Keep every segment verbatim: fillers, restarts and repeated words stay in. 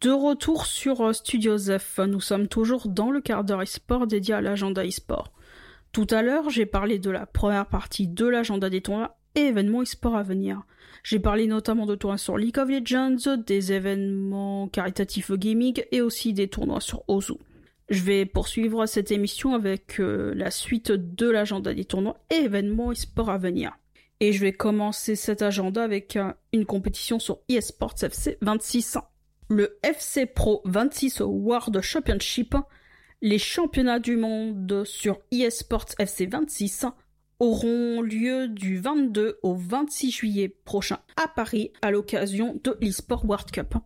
De retour sur Studio Zef, nous sommes toujours dans le quart d'heure e-sport dédié à l'agenda e-sport. Tout à l'heure, j'ai parlé de la première partie de l'agenda des tournois et événements e-sport à venir. J'ai parlé notamment de tournois sur League of Legends, des événements caritatifs gaming et aussi des tournois sur Ozu. Je vais poursuivre cette émission avec euh, la suite de l'agenda des tournois et événements e-sport à venir. Et je vais commencer cet agenda avec euh, une compétition sur eSports F C vingt-six. Le F C Pro vingt-six World Championship, les championnats du monde sur eSports F C vingt-six auront lieu du vingt-deux au vingt-six juillet prochain à Paris à l'occasion de l'eSport World Cup.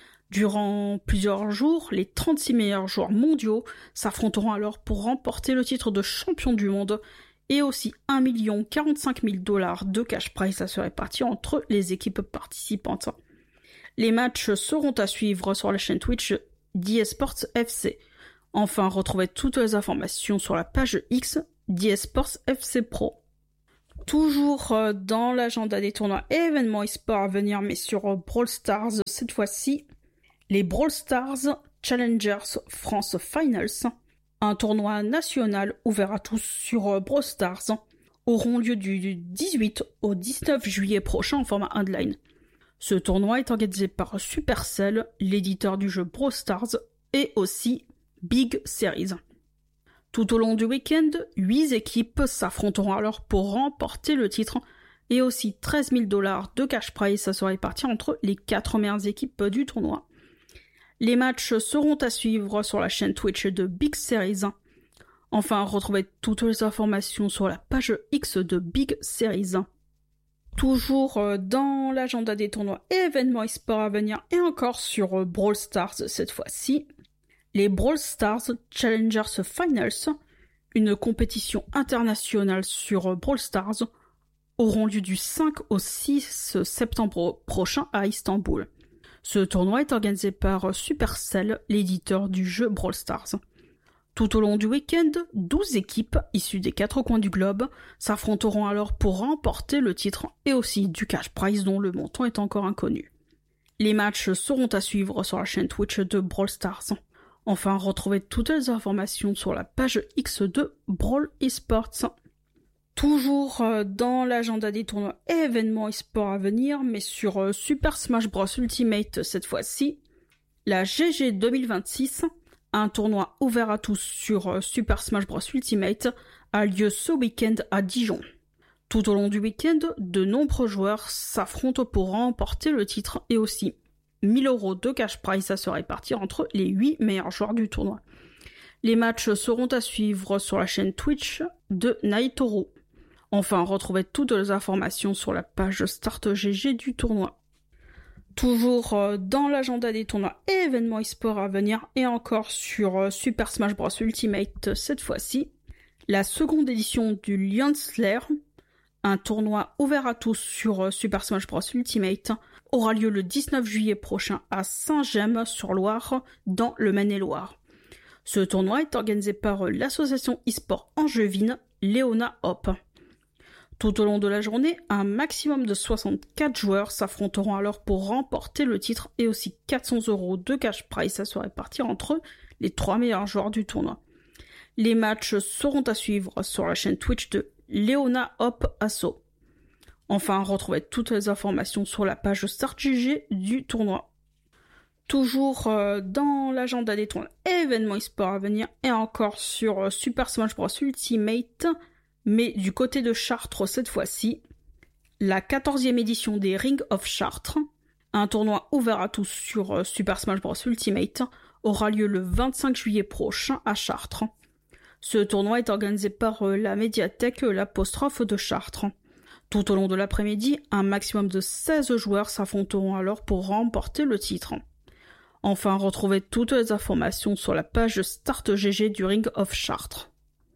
Durant plusieurs jours, les trente-six meilleurs joueurs mondiaux s'affronteront alors pour remporter le titre de champion du monde et aussi un million quarante-cinq mille dollars de cash prize à se répartir entre les équipes participantes. Les matchs seront à suivre sur la chaîne Twitch d'eSports F C. Enfin, retrouvez toutes les informations sur la page X d'eSports F C Pro. Toujours dans l'agenda des tournois et événements e-sport à venir, mais sur Brawl Stars cette fois-ci, les Brawl Stars Challengers France Finals, un tournoi national ouvert à tous sur Brawl Stars, auront lieu du dix-huit au dix-neuf juillet prochain en format online. Ce tournoi est organisé par Supercell, l'éditeur du jeu Brawl Stars, et aussi Big Series. Tout au long du week-end, huit équipes s'affronteront alors pour remporter le titre et aussi treize mille dollars de cash prize à se répartir entre les quatre meilleures équipes du tournoi. Les matchs seront à suivre sur la chaîne Twitch de Big Series. Enfin, retrouvez toutes les informations sur la page X de Big Series. Toujours dans l'agenda des tournois et événements e-sport à venir et encore sur Brawl Stars cette fois-ci, les Brawl Stars Challengers Finals, une compétition internationale sur Brawl Stars, auront lieu du cinq au six septembre prochain à Istanbul. Ce tournoi est organisé par Supercell, l'éditeur du jeu Brawl Stars. Tout au long du week-end, douze équipes issues des quatre coins du globe s'affronteront alors pour remporter le titre et aussi du cash prize dont le montant est encore inconnu. Les matchs seront à suivre sur la chaîne Twitch de Brawl Stars. Enfin, retrouvez toutes les informations sur la page X de Brawl Esports. Toujours dans l'agenda des tournois et événements e-sport à venir, mais sur Super Smash Bros Ultimate cette fois-ci, la G G deux mille vingt-six, un tournoi ouvert à tous sur Super Smash Bros Ultimate, a lieu ce week-end à Dijon. Tout au long du week-end, de nombreux joueurs s'affrontent pour remporter le titre et aussi mille euros de cash prize à se répartir entre les huit meilleurs joueurs du tournoi. Les matchs seront à suivre sur la chaîne Twitch de Naitoro. Enfin, retrouvez toutes les informations sur la page Start G G du tournoi. Toujours dans l'agenda des tournois et événements e-sport à venir et encore sur Super Smash Bros Ultimate cette fois-ci, la seconde édition du Lion Slayer, un tournoi ouvert à tous sur Super Smash Bros Ultimate, aura lieu le dix-neuf juillet prochain à Saint-Gemme-sur-Loire dans le Maine-et-Loire. Ce tournoi est organisé par l'association e-sport angevine Léona Hop. Tout au long de la journée, un maximum de soixante-quatre joueurs s'affronteront alors pour remporter le titre et aussi quatre cents euros de cash prize à se répartir entre les trois meilleurs joueurs du tournoi. Les matchs seront à suivre sur la chaîne Twitch de Léona Hop Asso. Enfin, retrouvez toutes les informations sur la page Start G G du tournoi. Toujours euh, dans l'agenda des tournois et événements e-sport à venir et encore sur euh, Super Smash Bros Ultimate, mais du côté de Chartres cette fois-ci, la quatorzième édition des Ring of Chartres, un tournoi ouvert à tous sur euh, Super Smash Bros Ultimate, aura lieu le vingt-cinq juillet prochain à Chartres. Ce tournoi est organisé par euh, la médiathèque euh, L'Apostrophe de Chartres. Tout au long de l'après-midi, un maximum de seize joueurs s'affronteront alors pour remporter le titre. Enfin, retrouvez toutes les informations sur la page Start G G du Ring of Chartres.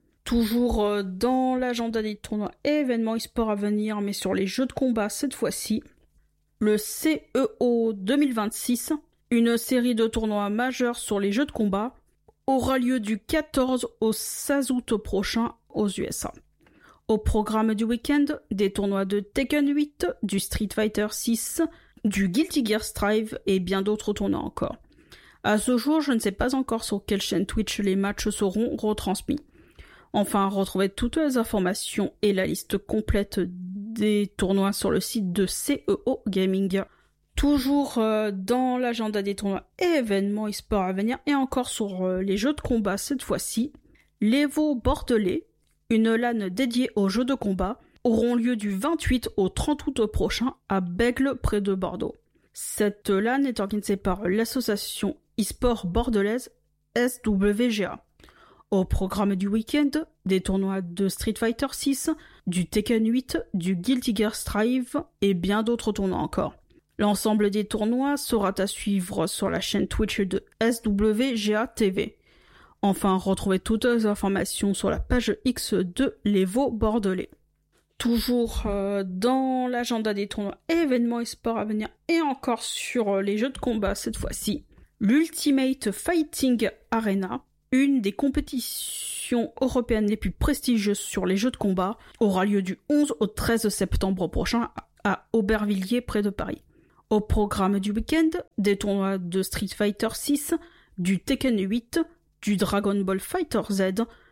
Toujours dans l'agenda des tournois et événements e-sport à venir, mais sur les jeux de combat cette fois-ci, le C E O deux mille vingt-six, une série de tournois majeurs sur les jeux de combat, aura lieu du quatorze au seize août prochain aux U S A. Au programme du week-end, des tournois de Tekken huit, du Street Fighter six, du Guilty Gear Strive et bien d'autres tournois encore. À ce jour, je ne sais pas encore sur quelle chaîne Twitch les matchs seront retransmis. Enfin, retrouvez toutes les informations et la liste complète des tournois sur le site de C E O Gaming. Toujours euh, dans l'agenda des tournois et événements e-sport à venir, et encore sur euh, les jeux de combat cette fois-ci, l'Evo Bordelais, une LAN dédiée aux jeux de combat, auront lieu du vingt-huit au trente août prochain à Bègle près de Bordeaux. Cette LAN est organisée par l'association e-sport bordelaise S W G A. Au programme du week-end, des tournois de Street Fighter six, du Tekken huit, du Guilty Gear Strive et bien d'autres tournois encore. L'ensemble des tournois sera à suivre sur la chaîne Twitch de S W G A T V. Enfin, retrouvez toutes les informations sur la page X de l'Evo Bordelais. Toujours euh, dans l'agenda des tournois et événements e-sport à venir, et encore sur euh, les jeux de combat cette fois-ci, l'Ultimate Fighting Arena, une des compétitions européennes les plus prestigieuses sur les jeux de combat, aura lieu du onze au treize septembre prochain à Aubervilliers près de Paris. Au programme du week-end, des tournois de Street Fighter six, du Tekken huit, du Dragon Ball Fighter Z,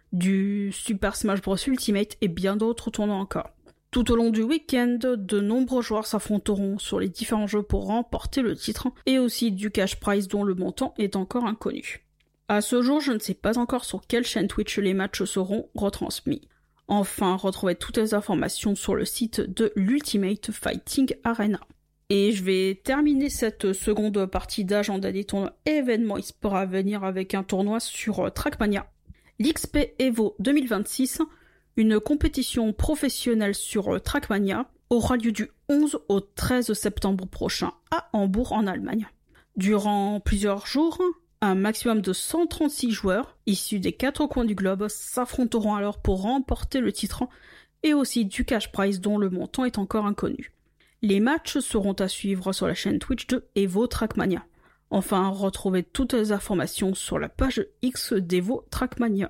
du Super Smash Bros Ultimate et bien d'autres tournois encore. Tout au long du week-end, de nombreux joueurs s'affronteront sur les différents jeux pour remporter le titre, et aussi du cash prize dont le montant est encore inconnu. À ce jour, je ne sais pas encore sur quelle chaîne Twitch les matchs seront retransmis. Enfin, retrouvez toutes les informations sur le site de l'Ultimate Fighting Arena. Et je vais terminer cette seconde partie d'agenda des tournois et événements e-sport à venir avec un tournoi sur Trackmania. L'X P Evo deux mille vingt-six, une compétition professionnelle sur Trackmania, aura lieu du onze au treize septembre prochain à Hambourg en Allemagne. Durant plusieurs jours, un maximum de cent trente-six joueurs, issus des quatre coins du globe, s'affronteront alors pour remporter le titre et aussi du cash prize dont le montant est encore inconnu. Les matchs seront à suivre sur la chaîne Twitch de Evo Trackmania. Enfin, retrouvez toutes les informations sur la page X d'Evo Trackmania.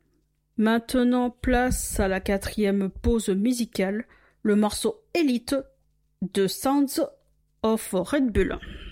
Maintenant, place à la quatrième pause musicale, le morceau Elite de Sounds of Red Bull.